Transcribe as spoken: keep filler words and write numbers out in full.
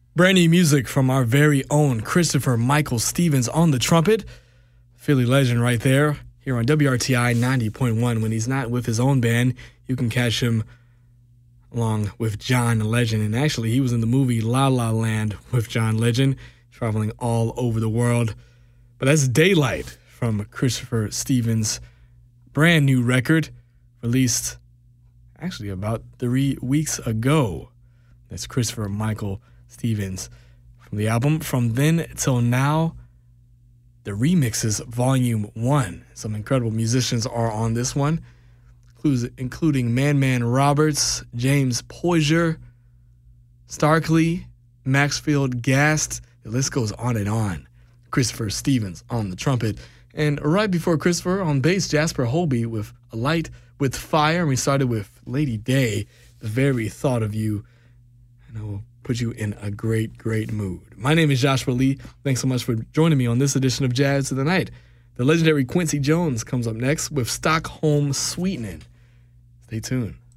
Brand new music from our very own Christopher Michael Stevens on the trumpet. Philly legend right there here on W R T I ninety point one. When he's not with his own band, you can catch him along with John Legend. And actually, he was in the movie La La Land with John Legend, traveling all over the world. But that's Daylight from Christopher Stevens' brand new record, released actually about three weeks ago. That's Christopher Michael Stevens from the album From Then Till Now, the remixes volume one. Some incredible musicians are on this one, including Man Man Roberts, James Poyser, Starkley, Maxfield Gast. The list goes on and on. Christopher Stevens on the trumpet. And right before Christopher on bass, Jasper Holby with A Light with Fire. And we started with Lady Day, The Very Thought of You. And I will put you in a great, great mood. My name is Joshua Lee. Thanks so much for joining me on this edition of Jazz of the Night. The legendary Quincy Jones comes up next with Stockholm Sweetening. Stay tuned.